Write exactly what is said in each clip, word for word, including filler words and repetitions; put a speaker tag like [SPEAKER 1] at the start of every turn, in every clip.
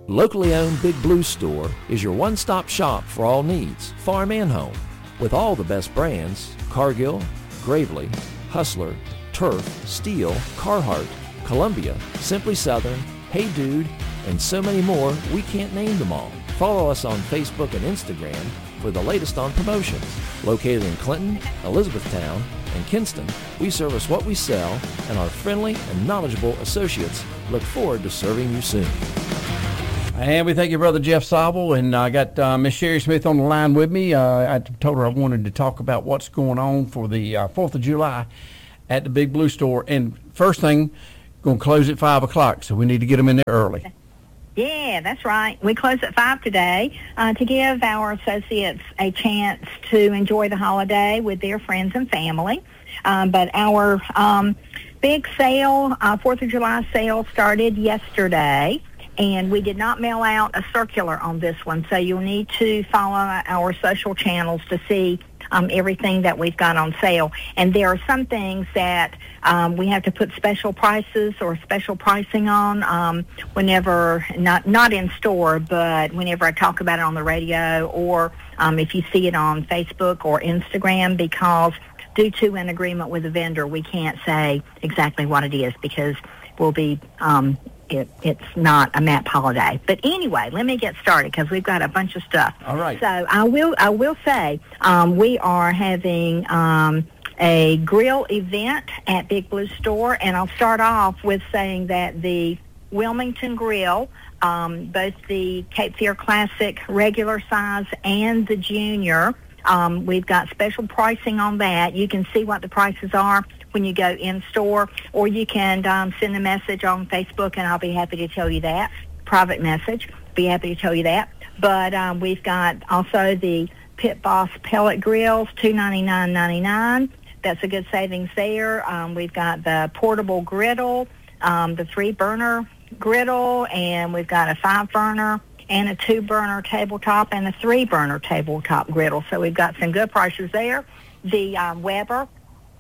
[SPEAKER 1] Locally owned Big Blue Store is your one-stop shop for all needs, farm and home. With all the best brands, Cargill, Gravely, Hustler, Turf, Steel, Carhartt, Columbia, Simply Southern, Hey Dude, and so many more, we can't name them all. Follow us on Facebook and Instagram for the latest on promotions. Located in Clinton, Elizabethtown, and Kinston, we service what we sell, and our friendly and knowledgeable associates look forward to serving you soon.
[SPEAKER 2] And we thank you, Brother Jeff Sobel, and I got uh, Miss Sherry Smith on the line with me. Uh, I told her I wanted to talk about what's going on for the uh, fourth of July at the Big Blue Store. And first thing, going to close at five o'clock, so we need to get them in there early.
[SPEAKER 3] Yeah, that's right. We close at five today uh, to give our associates a chance to enjoy the holiday with their friends and family. Um, but our um, big sale, uh, fourth of July sale, started yesterday. And we did not mail out a circular on this one, so you'll need to follow our social channels to see um, everything that we've got on sale. And there are some things that um, we have to put special prices or special pricing on um, whenever, not not in store, but whenever I talk about it on the radio, or um, if you see it on Facebook or Instagram, because due to an agreement with the vendor, we can't say exactly what it is, because we'll be... Um, It, it's not a MAP holiday. But anyway, let me get started because we've got a bunch of stuff.
[SPEAKER 2] All right.
[SPEAKER 3] So I will I will say um, we are having um, a grill event at Big Blue Store, and I'll start off with saying that the Wilmington Grill, um, both the Cape Fear Classic regular size and the Junior, um, we've got special pricing on that. You can see what the prices are when you go in store, or you can um, send a message on Facebook, and I'll be happy to tell you that. Private message, be happy to tell you that. But um, we've got also the Pit Boss pellet grills, two ninety-nine ninety-nine. That's a good savings there. Um, we've got the portable griddle, um, the three-burner griddle, and we've got a five-burner and a two-burner tabletop and a three-burner tabletop griddle. So we've got some good prices there. The um, Weber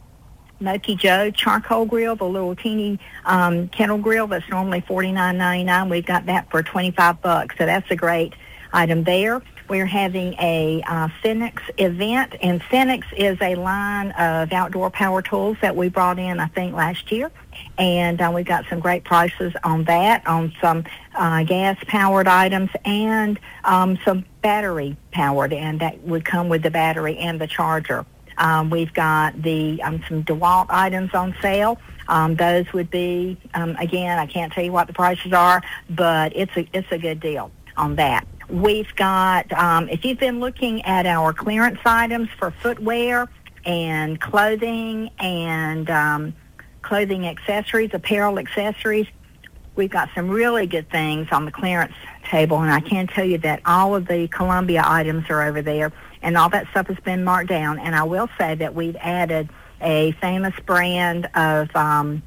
[SPEAKER 3] Moki Joe charcoal grill, the little teeny um, kettle grill that's normally forty-nine ninety-nine. We've got that for twenty-five bucks, so that's a great item there. We're having a uh, Phoenix event, and Phoenix is a line of outdoor power tools that we brought in, I think, last year, and uh, we've got some great prices on that, on some uh, gas-powered items and um, some battery-powered, and that would come with the battery and the charger. Um, we've got the um, some DeWalt items on sale. Um, those would be, um, again, I can't tell you what the prices are, but it's a it's a good deal on that. We've got, um, if you've been looking at our clearance items for footwear and clothing and um, clothing accessories, apparel accessories, we've got some really good things on the clearance table, and I can tell you that all of the Columbia items are over there, and all that stuff has been marked down. And I will say that we've added a famous brand of um,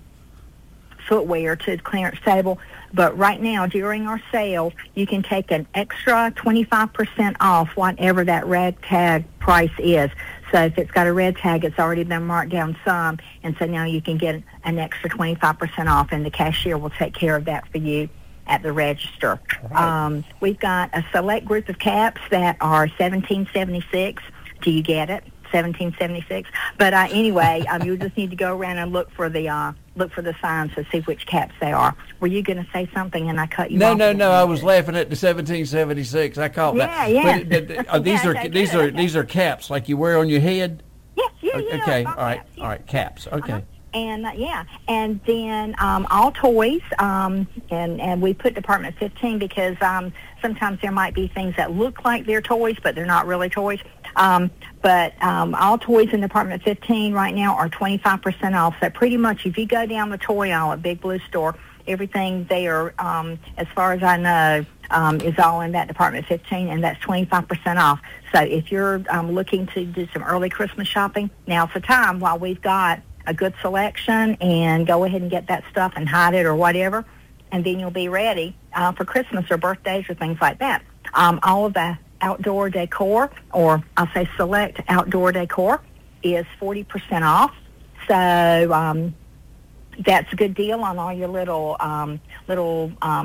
[SPEAKER 3] footwear to the clearance table. But right now, during our sale, you can take an extra twenty-five percent off whatever that red tag price is. So if it's got a red tag, it's already been marked down some, and so now you can get an extra twenty-five percent off, and the cashier will take care of that for you at the register. Right. Um, we've got a select group of caps that are seventeen seventy-six. Do you get it? seventeen seventy-six. But uh, anyway, um, you just need to go around and look for the uh, look for the signs to see which caps they are. Were you going to say something and I cut you
[SPEAKER 2] no,
[SPEAKER 3] off?
[SPEAKER 2] No, no, no. I was laughing at the seventeen seventy-six. I caught
[SPEAKER 3] yeah,
[SPEAKER 2] that.
[SPEAKER 3] Yeah,
[SPEAKER 2] yeah. But, uh, these
[SPEAKER 3] yeah,
[SPEAKER 2] are
[SPEAKER 3] okay,
[SPEAKER 2] these
[SPEAKER 3] good,
[SPEAKER 2] are
[SPEAKER 3] okay.
[SPEAKER 2] these are caps like you wear on your head.
[SPEAKER 3] Yes, yeah, yeah.
[SPEAKER 2] Okay,
[SPEAKER 3] all,
[SPEAKER 2] all right,
[SPEAKER 3] caps, yeah.
[SPEAKER 2] all right, caps. Okay.
[SPEAKER 3] Uh-huh. And uh, yeah, and then um, all toys, um, and and we put Department fifteen because um, sometimes there might be things that look like they're toys, but they're not really toys. Um, but um, all toys in Department fifteen right now are twenty-five percent off. So pretty much, if you go down the toy aisle at Big Blue Store, everything there, um, as far as I know, um, is all in that Department fifteen, and that's twenty-five percent off. So if you're um, looking to do some early Christmas shopping, now's the time while we've got a good selection, and go ahead and get that stuff and hide it or whatever, and then you'll be ready uh, for Christmas or birthdays or things like that. Um, all of the outdoor decor, or I'll say select outdoor decor, is forty percent off. So um, that's a good deal on all your little um, little um,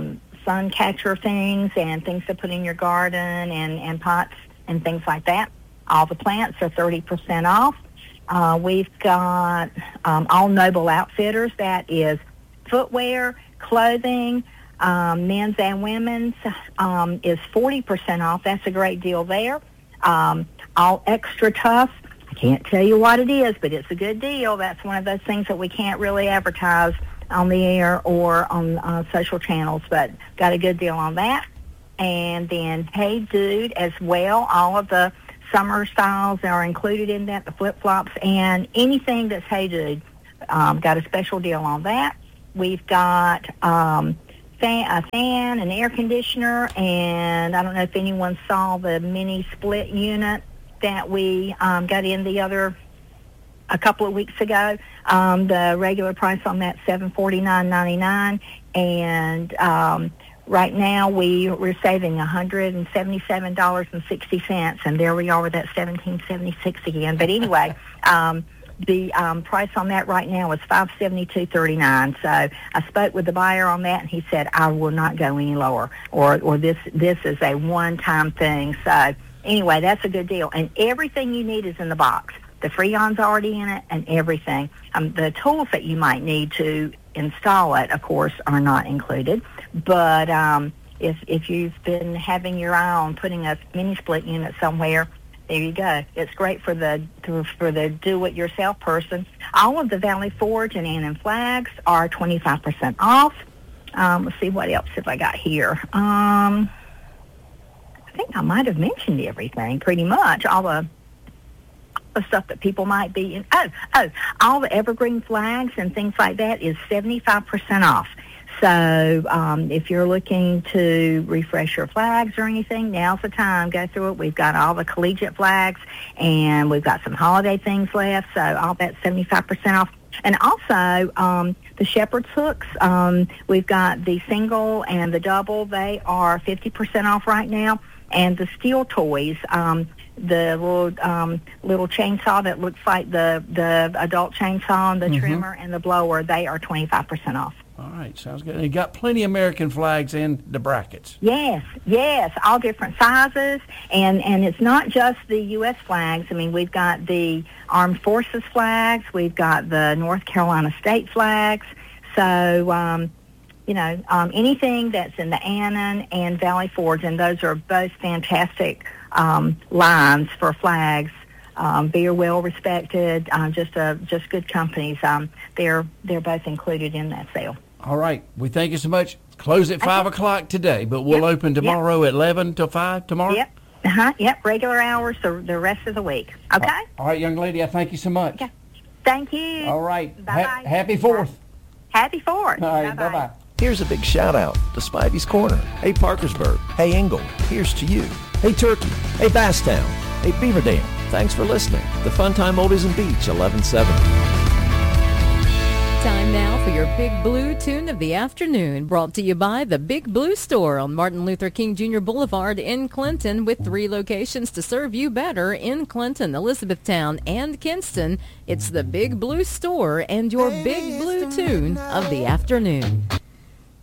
[SPEAKER 3] sun catcher things and things to put in your garden and, and pots and things like that. All the plants are thirty percent off. Uh, we've got um, all Noble Outfitters. That is footwear, clothing, um, men's and women's um, is forty percent off. That's a great deal there. Um, all Extra Tough. I can't tell you what it is, but it's a good deal. That's one of those things that we can't really advertise on the air or on uh, social channels, but got a good deal on that. And then Hey Dude as well. All of the summer styles are included in that, the flip-flops and anything that's Hey Dude. Um, got a special deal on that. We've got um, fan, a fan, an air conditioner, and I don't know if anyone saw the mini split unit that we um, got in the other a couple of weeks ago. Um, the regular price on that seven forty-nine ninety-nine, and um, right now we we're saving one hundred seventy-seven dollars and sixty cents, and there we are with that seventeen seventy-six again. But anyway, um, the um, price on that right now is five seventy-two thirty-nine. So I spoke with the buyer on that, and he said I will not go any lower, or or this this is a one-time thing. So anyway, that's a good deal, and everything you need is in the box. The Freon's already in it, and everything. Um, the tools that you might need to install it, of course, are not included. But um, if if you've been having your eye on putting a mini split unit somewhere, there you go. It's great for the for the do-it-yourself person. All of the Valley Forge and Annan flags are twenty-five percent off. Um, let's see, what else have I got here? Um, I think I might have mentioned everything, pretty much. All the the stuff that people might be in. Oh, oh, all the evergreen flags and things like that is seventy-five percent off. So um, if you're looking to refresh your flags or anything, now's the time. Go through it. We've got all the collegiate flags, and we've got some holiday things left, so all that's seventy-five percent off. And also, um, the shepherd's hooks, um, we've got the single and the double. They are fifty percent off right now. And the steel toys, um, the little um, little chainsaw that looks like the, the adult chainsaw, and the mm-hmm. trimmer and the blower, they are twenty-five percent off.
[SPEAKER 2] All right, sounds good. And you got plenty of American flags in the brackets.
[SPEAKER 3] Yes, yes, all different sizes. And, and it's not just the U S flags. I mean, we've got the Armed Forces flags. We've got the North Carolina State flags. So, um, you know, um, anything that's in the Annan and Valley Forge, and those are both fantastic um, lines for flags. Um, very well respected, um, just uh, just good companies. Um, they're they're both included in that sale.
[SPEAKER 2] All right, we thank you so much. Close at five okay. o'clock today, but we'll yep. open tomorrow yep. at eleven till five tomorrow.
[SPEAKER 3] Yep, uh huh. Yep, regular hours the the rest of the week. Okay. All,
[SPEAKER 2] all right, young lady, I thank you so much.
[SPEAKER 3] Okay. Thank you.
[SPEAKER 2] All right.
[SPEAKER 3] Bye
[SPEAKER 2] Ha-
[SPEAKER 3] bye.
[SPEAKER 2] Happy Fourth.
[SPEAKER 3] Happy Fourth.
[SPEAKER 2] All right. Bye bye.
[SPEAKER 1] Here's a big shout out to Spivey's Corner. Hey Parkersburg. Hey Engle. Here's to you. Hey Turkey. Hey Basstown. Hey Beaver Dam. Thanks for listening. The Fun Time Oldies and Beach eleven seventy.
[SPEAKER 4] Time now for your Big Blue Tune of the Afternoon, brought to you by the Big Blue Store on Martin Luther King Junior Boulevard in Clinton, with three locations to serve you better in Clinton, Elizabethtown, and Kinston. It's the Big Blue Store and your Big Blue Tune of the Afternoon.